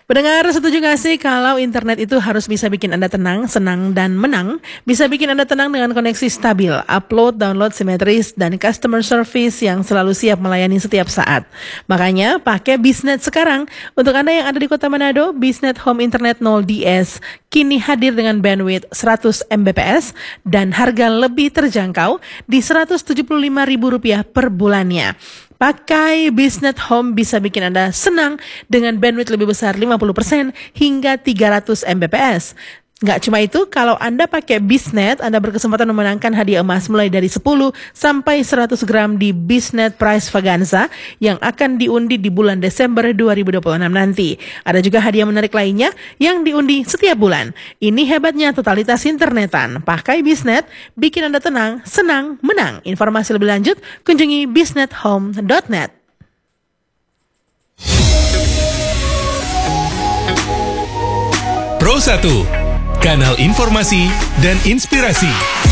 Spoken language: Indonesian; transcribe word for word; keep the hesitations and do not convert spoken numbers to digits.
Pendengar, setuju gak sih kalau internet itu harus bisa bikin Anda tenang, senang, dan menang? Bisa bikin Anda tenang dengan koneksi stabil, upload, download simetris, dan customer service yang selalu siap melayani setiap saat. Makanya, pakai Biznet sekarang. Untuk Anda yang ada di Kota Manado, Biznet Home Internet nol D S kini hadir dengan bandwidth seratus megabit per second dan harga lebih terjangkau di seratus tujuh puluh lima ribu rupiah per bulannya. Pakai Biznet Home bisa bikin Anda senang dengan bandwidth lebih besar lima puluh persen hingga tiga ratus megabit per second. Nggak cuma itu, kalau Anda pakai Biznet, Anda berkesempatan memenangkan hadiah emas mulai dari sepuluh sampai seratus gram di Biznet Prize Vaganza yang akan diundi di bulan Desember dua ribu dua puluh enam nanti. Ada juga hadiah menarik lainnya yang diundi setiap bulan. Ini hebatnya totalitas internetan. Pakai Biznet, bikin Anda tenang, senang, menang. Informasi lebih lanjut, kunjungi biznet home dot net. Pro satu, kanal informasi dan inspirasi.